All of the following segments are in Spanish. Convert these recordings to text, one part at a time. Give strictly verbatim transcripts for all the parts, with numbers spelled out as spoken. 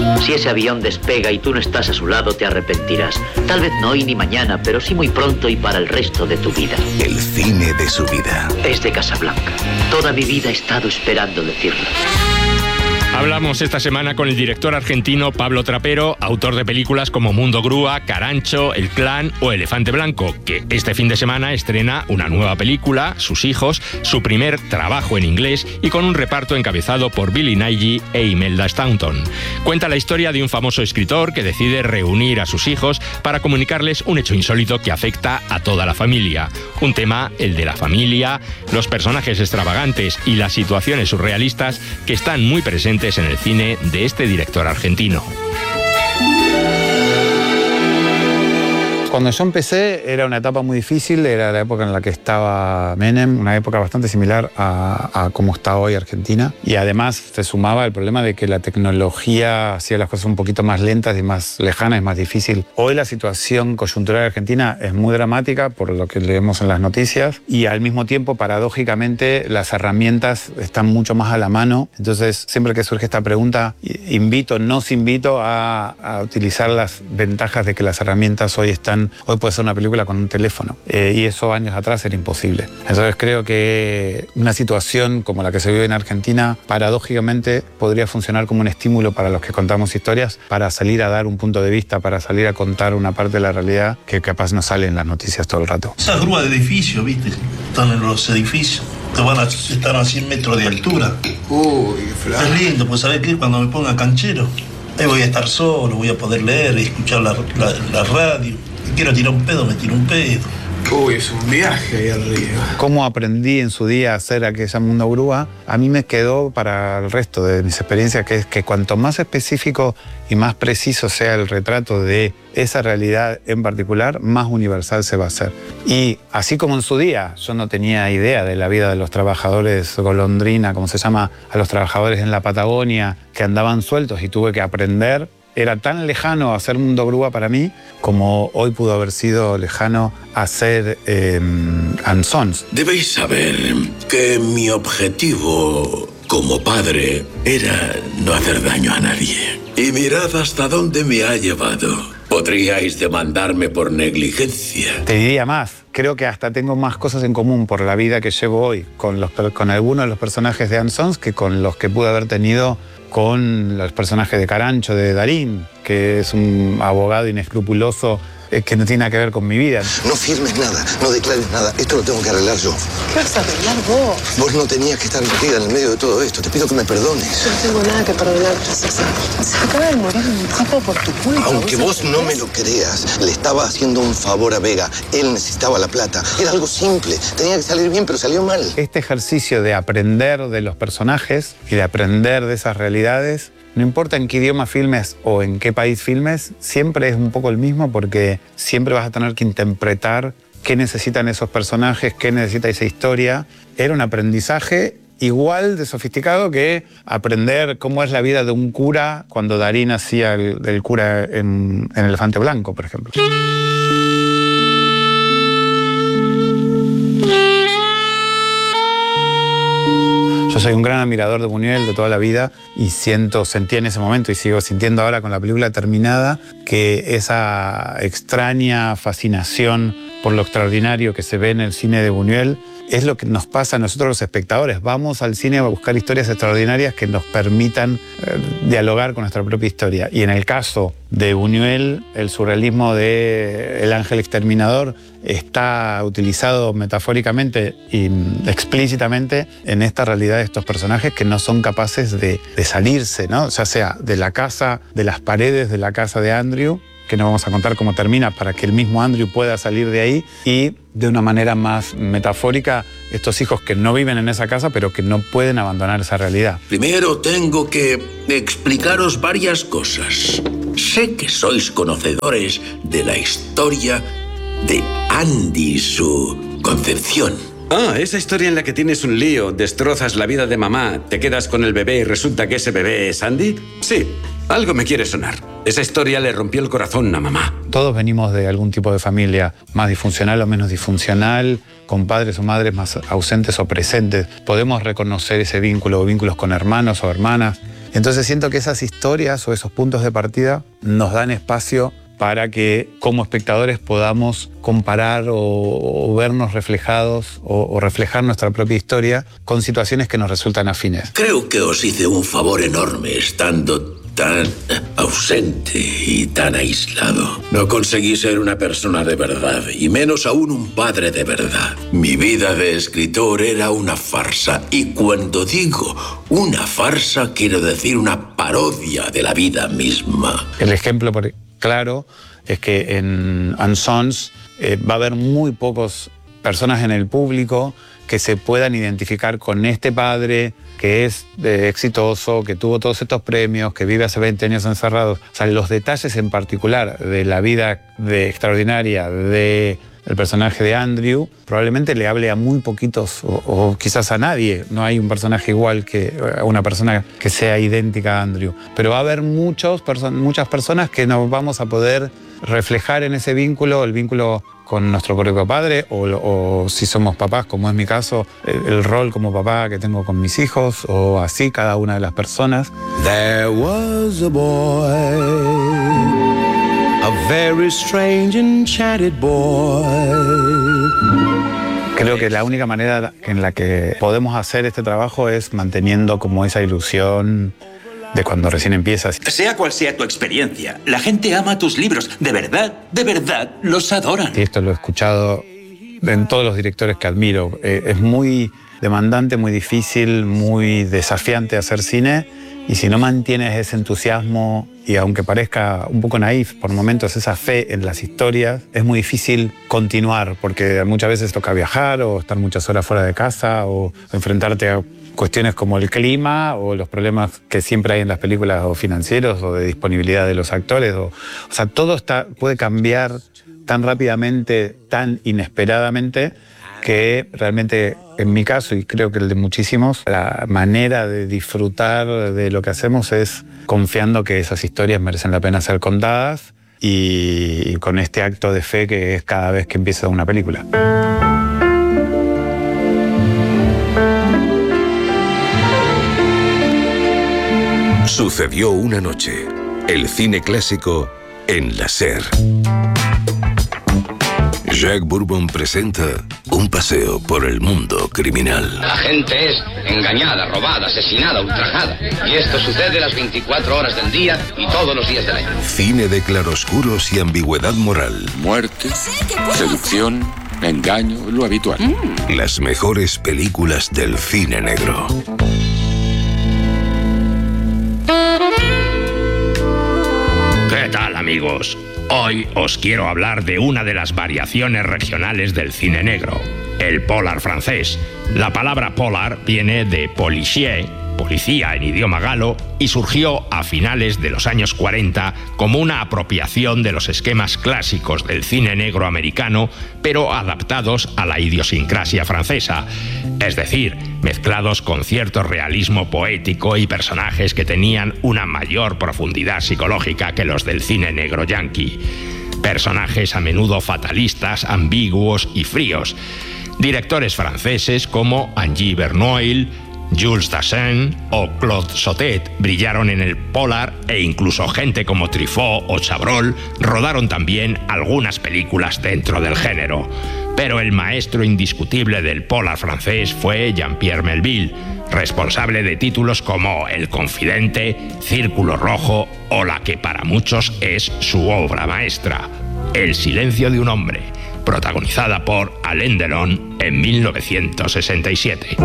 Si ese avión despega y tú no estás a su lado, te arrepentirás. Tal vez no hoy ni mañana, pero sí muy pronto y para el resto de tu vida. El cine de su vida. Es de Casablanca. Toda mi vida he estado esperando decirlo. Hablamos esta semana con el director argentino Pablo Trapero, autor de películas como Mundo Grúa, Carancho, El Clan o Elefante Blanco, que este fin de semana estrena una nueva película, Sus hijos, su primer trabajo en inglés y con un reparto encabezado por Billy Nighy e Imelda Staunton. Cuenta la historia de un famoso escritor que decide reunir a sus hijos para comunicarles un hecho insólito que afecta a toda la familia. Un tema, el de la familia, los personajes extravagantes y las situaciones surrealistas que están muy presentes en el cine de este director argentino. Cuando yo empecé era una etapa muy difícil, era la época en la que estaba Menem, una época bastante similar a, a cómo está hoy Argentina. Y además se sumaba el problema de que la tecnología hacía las cosas un poquito más lentas y más lejanas, es más difícil. Hoy la situación coyuntural de Argentina es muy dramática, por lo que leemos en las noticias, y al mismo tiempo, paradójicamente, las herramientas están mucho más a la mano. Entonces, siempre que surge esta pregunta, invito, nos invito a, a utilizar las ventajas de que las herramientas hoy están. Hoy puede ser una película con un teléfono eh, y eso años atrás era imposible. Entonces creo que una situación como la que se vive en Argentina paradójicamente podría funcionar como un estímulo para los que contamos historias, para salir a dar un punto de vista, para salir a contar una parte de la realidad que capaz no sale en las noticias todo el rato. Esas grúas de edificios, ¿viste? Están en los edificios. Te van a estar a cien metros de altura. Uy, Fran. Es lindo, pues ¿sabés qué? Cuando me ponga canchero, ahí voy a estar solo, voy a poder leer y escuchar la, la, la radio. Quiero tirar un pedo, me tiro un pedo. Uy, es un viaje ahí arriba. Cómo aprendí en su día a hacer aquella Mundo Grúa, a mí me quedó para el resto de mis experiencias, que es que cuanto más específico y más preciso sea el retrato de esa realidad en particular, más universal se va a hacer. Y así como en su día yo no tenía idea de la vida de los trabajadores golondrina, como se llama, a los trabajadores en la Patagonia que andaban sueltos y tuve que aprender, era tan lejano hacer Mundo Grúa para mí como hoy pudo haber sido lejano hacer eh, Ansons. Debéis saber que mi objetivo como padre era no hacer daño a nadie. Y mirad hasta dónde me ha llevado. Podríais demandarme por negligencia. Te diría más. Creo que hasta tengo más cosas en común por la vida que llevo hoy con, los, con algunos de los personajes de Ansons que con los que pude haber tenido con los personajes de Carancho, de Darín, que es un abogado inescrupuloso eh, que no tiene nada que ver con mi vida. No firmes nada, no declares nada. Esto lo tengo que arreglar yo. ¿Qué vas a arreglar vos? Vos no tenías que estar metida en el medio de todo esto. Te pido que me perdones. Yo no tengo nada que perdonar, princesa. Se acaba de morir un tipo por tu culpa. Aunque vos no me lo creas, le estaba haciendo un favor a Vega. Él necesitaba la plata. Era algo simple. Tenía que salir bien, pero salió mal. Este ejercicio de aprender de los personajes y de aprender de esas realidades, no importa en qué idioma filmes o en qué país filmes, siempre es un poco el mismo porque siempre vas a tener que interpretar qué necesitan esos personajes, qué necesita esa historia. Era un aprendizaje igual de sofisticado que aprender cómo es la vida de un cura cuando Darín hacía el, el cura en, en Elefante Blanco, por ejemplo. Yo soy un gran admirador de Buñuel de toda la vida y siento, sentí en ese momento y sigo sintiendo ahora con la película terminada que esa extraña fascinación por lo extraordinario que se ve en el cine de Buñuel es lo que nos pasa a nosotros los espectadores. Vamos al cine a buscar historias extraordinarias que nos permitan eh, dialogar con nuestra propia historia. Y en el caso de Buñuel, el surrealismo de El Ángel Exterminador está utilizado metafóricamente y explícitamente en esta realidad de estos personajes que no son capaces de, de salirse, ¿no? Ya sea de la casa, de las paredes de la casa de Andrew, que no vamos a contar cómo termina para que el mismo Andrew pueda salir de ahí, y de una manera más metafórica, estos hijos que no viven en esa casa pero que no pueden abandonar esa realidad. Primero tengo que explicaros varias cosas. Sé que sois conocedores de la historia de Andy y su concepción. Ah, esa historia en la que tienes un lío, destrozas la vida de mamá, te quedas con el bebé y resulta que ese bebé es Andy. Sí, algo me quiere sonar. Esa historia le rompió el corazón a mamá. Todos venimos de algún tipo de familia, más disfuncional o menos disfuncional, con padres o madres más ausentes o presentes. Podemos reconocer ese vínculo o vínculos con hermanos o hermanas. Entonces siento que esas historias o esos puntos de partida nos dan espacio para que como espectadores podamos comparar o, o vernos reflejados o, o reflejar nuestra propia historia con situaciones que nos resultan afines. Creo que os hice un favor enorme estando tan ausente y tan aislado. No conseguí ser una persona de verdad, y menos aún un padre de verdad. Mi vida de escritor era una farsa, y cuando digo una farsa quiero decir una parodia de la vida misma. El ejemplo por claro es que en Unsons eh, va a haber muy pocas personas en el público que se puedan identificar con este padre que es eh, exitoso, que tuvo todos estos premios, que vive hace veinte años encerrado. O sea, los detalles en particular de la vida de, extraordinaria de el personaje de Andrew probablemente le hable a muy poquitos o, o quizás a nadie. No hay un personaje igual que una persona que sea idéntica a Andrew. Pero va a haber muchos, perso- muchas personas que nos vamos a poder reflejar en ese vínculo, el vínculo con nuestro propio padre o, o si somos papás, como es mi caso, el, el rol como papá que tengo con mis hijos o así cada una de las personas. There was a boy, a very strange enchanted boy. Creo que la única manera en la que podemos hacer este trabajo es manteniendo como esa ilusión de cuando recién empiezas. Sea cual sea tu experiencia, la gente ama tus libros. De verdad, de verdad, los adoran. Y esto lo he escuchado en todos los directores que admiro. Eh, es muy demandante, muy difícil, muy desafiante hacer cine. Y si no mantienes ese entusiasmo, y aunque parezca un poco naif por momentos, esa fe en las historias, es muy difícil continuar, porque muchas veces toca viajar o estar muchas horas fuera de casa o enfrentarte a cuestiones como el clima o los problemas que siempre hay en las películas o financieros o de disponibilidad de los actores. O, o sea, todo está, puede cambiar tan rápidamente, tan inesperadamente, que realmente, en mi caso, y creo que el de muchísimos, la manera de disfrutar de lo que hacemos es confiando que esas historias merecen la pena ser contadas y con este acto de fe que es cada vez que empieza una película. Sucedió una noche. El cine clásico en la SER. Jack Bourbon presenta un paseo por el mundo criminal. La gente es engañada, robada, asesinada, ultrajada. Y esto sucede las veinticuatro horas del día y todos los días del año. Cine de claroscuros y ambigüedad moral. Muerte, seducción, engaño, lo habitual. Mm. Las mejores películas del cine negro. ¿Qué tal, amigos? Hoy os quiero hablar de una de las variaciones regionales del cine negro, el polar francés. La palabra polar viene de policier, policía en idioma galo, y surgió a finales de los años cuarenta como una apropiación de los esquemas clásicos del cine negro americano, pero adaptados a la idiosincrasia francesa, es decir, mezclados con cierto realismo poético y personajes que tenían una mayor profundidad psicológica que los del cine negro yanqui. Personajes a menudo fatalistas, ambiguos y fríos. Directores franceses como Angie Verneuil, Jules Dassin o Claude Sautet brillaron en el polar, e incluso gente como Truffaut o Chabrol rodaron también algunas películas dentro del género. Pero el maestro indiscutible del polar francés fue Jean-Pierre Melville, responsable de títulos como El Confidente, Círculo Rojo o la que para muchos es su obra maestra, El silencio de un hombre, protagonizada por Alain Delon en mil novecientos sesenta y siete.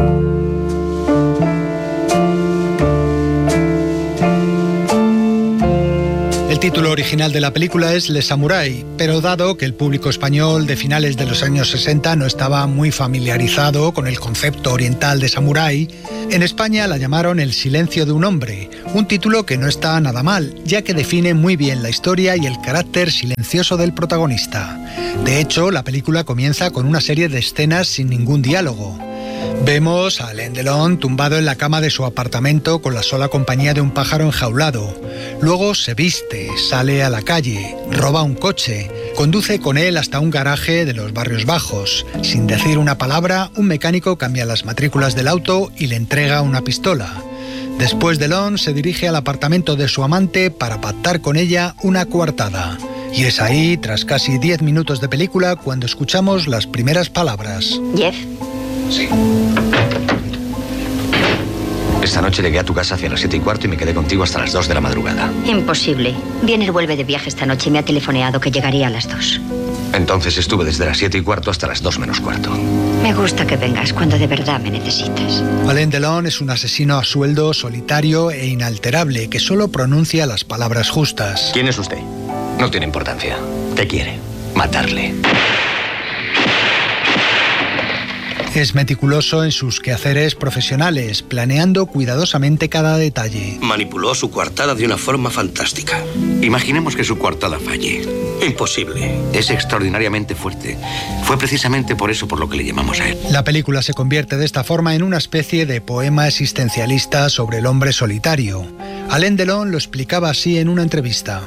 El título original de la película es Le Samouraï, pero dado que el público español de finales de los años sesenta no estaba muy familiarizado con el concepto oriental de samurái, en España la llamaron El silencio de un hombre, un título que no está nada mal, ya que define muy bien la historia y el carácter silencioso del protagonista. De hecho, la película comienza con una serie de escenas sin ningún diálogo. Vemos a Alain Delon tumbado en la cama de su apartamento con la sola compañía de un pájaro enjaulado. Luego se viste, sale a la calle, roba un coche, conduce con él hasta un garaje de los barrios bajos. Sin decir una palabra, un mecánico cambia las matrículas del auto y le entrega una pistola. Después Delon se dirige al apartamento de su amante para pactar con ella una coartada. Y es ahí, tras casi diez minutos de película, cuando escuchamos las primeras palabras. Jeff. Sí. Esta noche llegué a tu casa hacia las siete y cuarto y me quedé contigo hasta las dos de la madrugada. Imposible. Viener vuelve de viaje esta noche y me ha telefoneado que llegaría a las dos. Entonces estuve desde las siete y cuarto hasta las dos menos cuarto. Me gusta que vengas cuando de verdad me necesitas. Alain Delon es un asesino a sueldo, solitario e inalterable, que solo pronuncia las palabras justas. ¿Quién es usted? No tiene importancia. ¿Qué quiere? Matarle. Es meticuloso en sus quehaceres profesionales, planeando cuidadosamente cada detalle. Manipuló su coartada de una forma fantástica. Imaginemos que su coartada falle. Imposible. Es extraordinariamente fuerte. Fue precisamente por eso por lo que le llamamos a él. La película se convierte de esta forma en una especie de poema existencialista sobre el hombre solitario. Alain Delon lo explicaba así en una entrevista.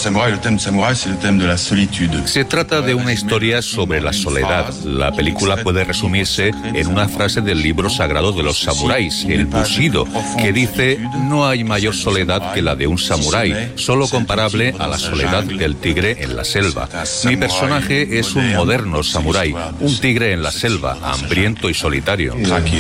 Se trata de una historia sobre la soledad. La película puede resumirse en una frase del libro sagrado de los samuráis, el Bushido, que dice: no hay mayor soledad que la de un samurái, solo comparable a la soledad del tigre en la selva. Mi personaje es un moderno samurái, un tigre en la selva, hambriento y solitario.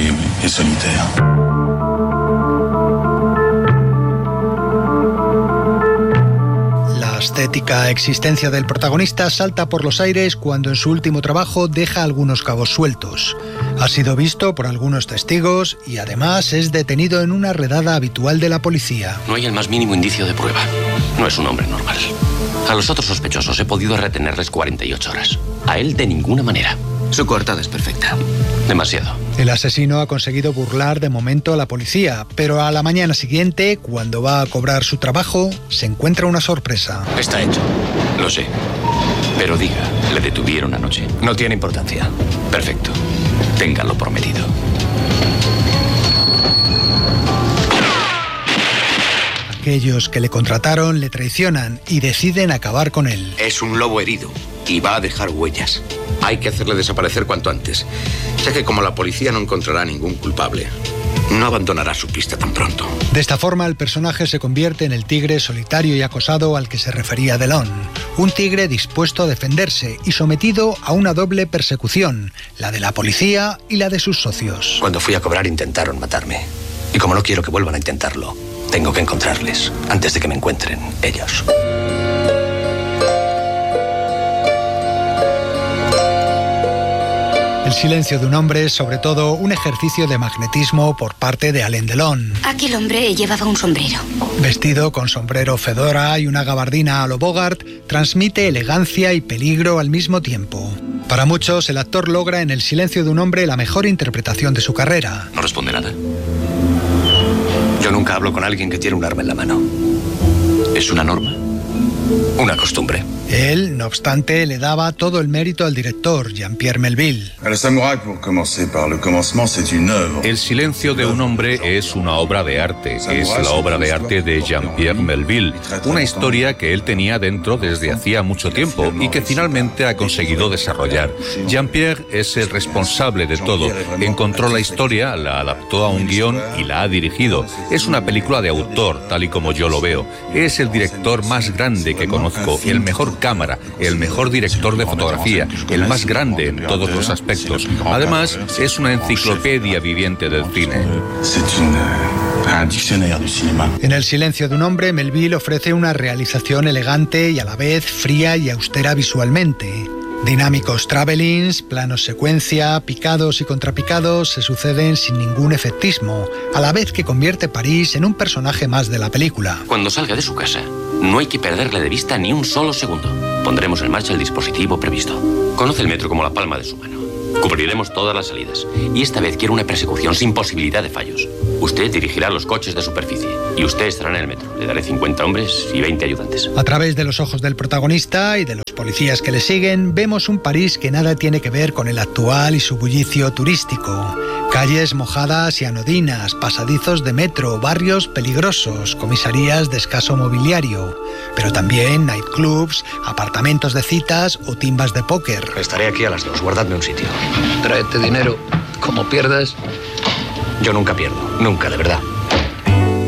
La estética existencia del protagonista salta por los aires cuando en su último trabajo deja algunos cabos sueltos. Ha sido visto por algunos testigos y además es detenido en una redada habitual de la policía. No hay el más mínimo indicio de prueba. No es un hombre normal. A los otros sospechosos he podido retenerles cuarenta y ocho horas. A él de ninguna manera. Su coartada es perfecta. Demasiado. El asesino ha conseguido burlar de momento a la policía, pero a la mañana siguiente, cuando va a cobrar su trabajo, se encuentra una sorpresa. Está hecho. Lo sé. Pero diga, ¿le detuvieron anoche? No tiene importancia. Perfecto. Téngalo prometido. Aquellos que le contrataron le traicionan y deciden acabar con él. Es un lobo herido y va a dejar huellas. Hay que hacerle desaparecer cuanto antes, ya que como la policía no encontrará ningún culpable, no abandonará su pista tan pronto. De esta forma, el personaje se convierte en el tigre solitario y acosado al que se refería Delon. Un tigre dispuesto a defenderse y sometido a una doble persecución, la de la policía y la de sus socios. Cuando fui a cobrar intentaron matarme. Y como no quiero que vuelvan a intentarlo, tengo que encontrarles antes de que me encuentren ellos. El silencio de un hombre es sobre todo un ejercicio de magnetismo por parte de Alain Delon. Aquel hombre llevaba un sombrero. Vestido con sombrero fedora y una gabardina a lo Bogart, transmite elegancia y peligro al mismo tiempo. Para muchos, el actor logra en el silencio de un hombre la mejor interpretación de su carrera. ¿No responde nada? Yo nunca hablo con alguien que tiene un arma en la mano. ¿Es una norma? Una costumbre. Él, no obstante, le daba todo el mérito al director, Jean-Pierre Melville. El silencio de un hombre es una obra de arte. Es la obra de arte de Jean-Pierre Melville. Una historia que él tenía dentro desde hacía mucho tiempo y que finalmente ha conseguido desarrollar. Jean-Pierre es el responsable de todo. Encontró la historia, la adaptó a un guión y la ha dirigido. Es una película de autor, tal y como yo lo veo. Es el director más grande que conozco, el mejor cámara, el mejor director de fotografía, el más grande en todos los aspectos. Además, es una enciclopedia viviente del cine. En el silencio de un hombre, Melville ofrece una realización elegante y a la vez fría y austera visualmente. Dinámicos travelings, planos secuencia, picados y contrapicados se suceden sin ningún efectismo, a la vez que convierte París en un personaje más de la película. Cuando salga de su casa, no hay que perderle de vista ni un solo segundo. Pondremos en marcha el dispositivo previsto. Conoce el metro como la palma de su mano. Cubriremos todas las salidas. Y esta vez quiero una persecución sin posibilidad de fallos. Usted dirigirá los coches de superficie y usted estará en el metro. Le daré cincuenta hombres y veinte ayudantes. A través de los ojos del protagonista y de los policías que le siguen, vemos un París que nada tiene que ver con el actual y su bullicio turístico. Calles mojadas y anodinas, pasadizos de metro, barrios peligrosos, comisarías de escaso mobiliario, pero también nightclubs, apartamentos de citas o timbas de póker. Estaré aquí a las dos, guardadme un sitio. Tráete dinero. Como pierdas... Yo nunca pierdo, nunca, de verdad.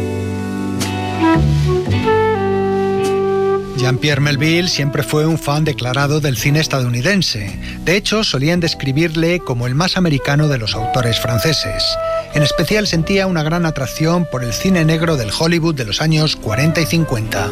Jean-Pierre Melville siempre fue un fan declarado del cine estadounidense. De hecho, solían describirle como el más americano de los autores franceses. En especial sentía una gran atracción por el cine negro del Hollywood de los años cuarenta y cincuenta.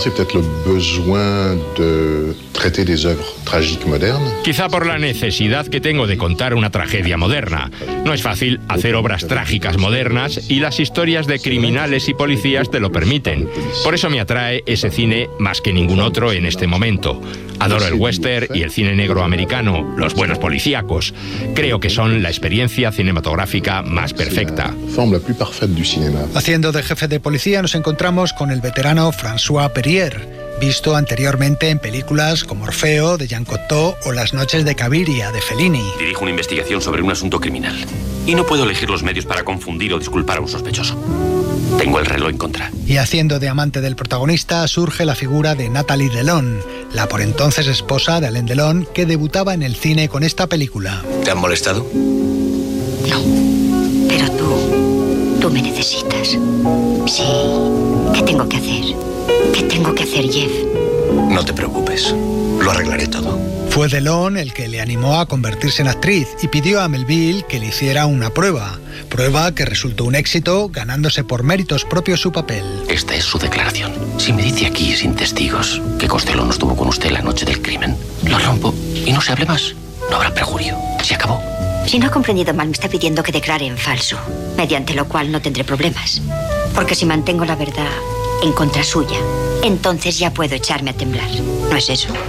Quizá por la necesidad que tengo de contar una tragedia moderna. No es fácil hacer obras trágicas modernas y las historias de criminales y policías te lo permiten. Por eso me atrae ese cine más que ningún otro en este momento. Adoro el western y el cine negro americano, los buenos policíacos. Creo que son la experiencia cinematográfica más perfecta. Haciendo de jefe de policía nos encontramos con el veterano François Perrier, visto anteriormente en películas como Orfeo, de Jean Cocteau, o Las noches de Cabiria, de Fellini. Dirijo una investigación sobre un asunto criminal y no puedo elegir los medios para confundir o disculpar a un sospechoso. Tengo el reloj en contra. Y haciendo de amante del protagonista surge la figura de Nathalie Delon, la por entonces esposa de Alain Delon, que debutaba en el cine con esta película. ¿Te han molestado? No, pero tú, tú me necesitas. Sí, ¿qué tengo que hacer? ¿Qué tengo que hacer, Jeff? No te preocupes, lo arreglaré todo. Fue Delon el que le animó a convertirse en actriz y pidió a Melville que le hiciera una prueba. Prueba que resultó un éxito, ganándose por méritos propios su papel. Esta es su declaración. Si me dice aquí, sin testigos, que Costello no estuvo con usted la noche del crimen, lo rompo y no se hable más. No habrá perjurio. Se acabó. Si no he comprendido mal, me está pidiendo que declare en falso, mediante lo cual no tendré problemas. Porque si mantengo la verdad en contra suya, entonces ya puedo echarme a temblar. ¿No es eso?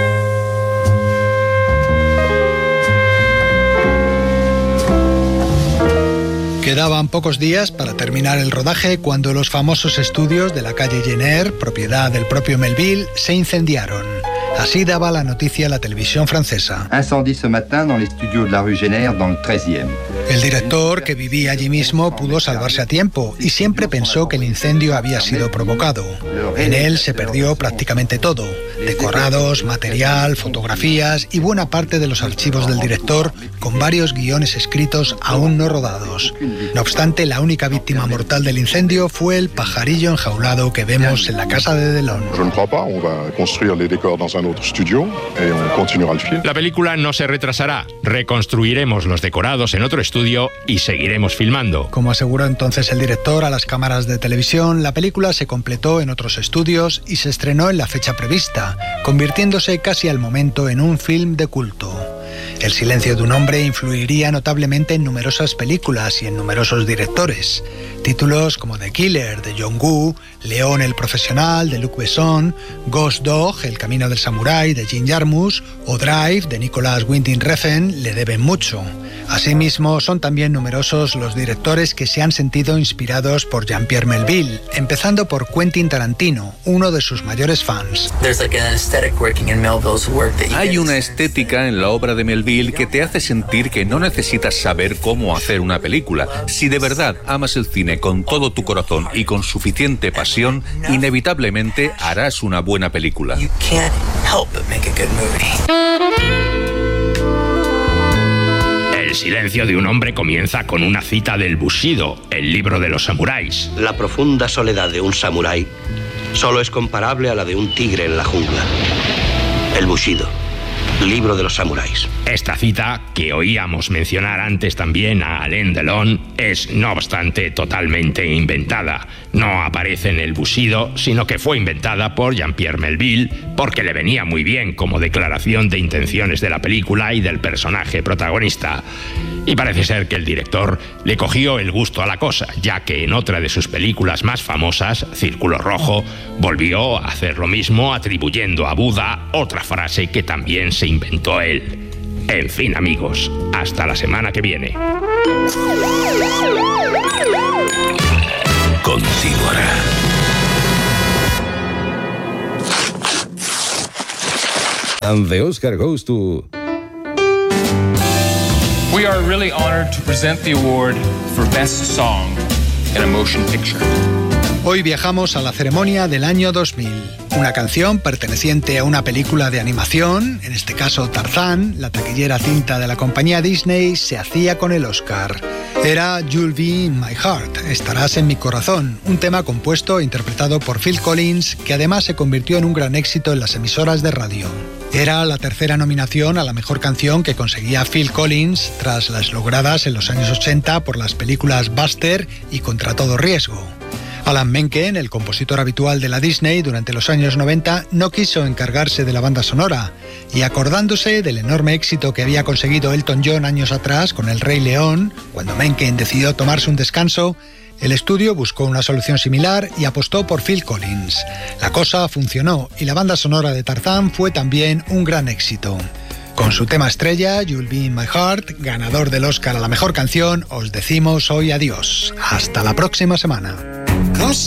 Quedaban pocos días para terminar el rodaje cuando los famosos estudios de la calle Jenner, propiedad del propio Melville, se incendiaron. Así daba la noticia la televisión francesa. Incendie ce matin dans les studios de la rue Jenner, dans le treizième. El director, que vivía allí mismo, pudo salvarse a tiempo y siempre pensó que el incendio había sido provocado. En él se perdió prácticamente todo: decorados, material, fotografías y buena parte de los archivos del director, con varios guiones escritos aún no rodados. No obstante, la única víctima mortal del incendio fue el pajarillo enjaulado que vemos en la casa de Delon. La película no se retrasará. Reconstruiremos los decorados en otro estudio y seguiremos filmando. Como aseguró entonces el director a las cámaras de televisión, la película se completó en otros estudios y se estrenó en la fecha prevista, convirtiéndose casi al momento en un film de culto. El silencio de un hombre influiría notablemente en numerosas películas y en numerosos directores. Títulos como The Killer, de John Woo, León el Profesional, de Luc Besson, Ghost Dog, El Camino del Samurái, de Jim Jarmusch, o Drive, de Nicolas Winding Refn, le deben mucho. Asimismo, son también numerosos los directores que se han sentido inspirados por Jean-Pierre Melville, empezando por Quentin Tarantino, uno de sus mayores fans. Hay una estética en la obra de Melville que te hace sentir que no necesitas saber cómo hacer una película. Si de verdad amas el cine con todo tu corazón y con suficiente pasión, inevitablemente harás una buena película. El silencio de un hombre comienza con una cita del Bushido, el libro de los samuráis. La profunda soledad de un samurái solo es comparable a la de un tigre en la jungla. El Bushido, libro de los samuráis. Esta cita, que oíamos mencionar antes también a Alain Delon, es, no obstante, totalmente inventada. No aparece en el Bushido, sino que fue inventada por Jean-Pierre Melville porque le venía muy bien como declaración de intenciones de la película y del personaje protagonista. Y parece ser que el director le cogió el gusto a la cosa, ya que en otra de sus películas más famosas, Círculo Rojo, volvió a hacer lo mismo atribuyendo a Buda otra frase que también se inventó él. En fin, amigos, hasta la semana que viene. Continuará. And the Oscar goes to... We are really honored to present the award for Best Song in a Motion Picture. Hoy viajamos a la ceremonia del año dos mil. Una canción perteneciente a una película de animación, en este caso Tarzán, la taquillera cinta de la compañía Disney, se hacía con el Oscar. Era You'll Be in My Heart, Estarás en mi corazón, un tema compuesto e interpretado por Phil Collins, que además se convirtió en un gran éxito en las emisoras de radio. Era la tercera nominación a la mejor canción que conseguía Phil Collins tras las logradas en los años ochenta por las películas Buster y Contra todo riesgo. Alan Menken, el compositor habitual de la Disney durante los años noventa, no quiso encargarse de la banda sonora y, acordándose del enorme éxito que había conseguido Elton John años atrás con El Rey León, cuando Menken decidió tomarse un descanso, el estudio buscó una solución similar y apostó por Phil Collins. La cosa funcionó y la banda sonora de Tarzán fue también un gran éxito. Con su tema estrella, You'll Be in My Heart, ganador del Oscar a la mejor canción, os decimos hoy adiós. Hasta la próxima semana.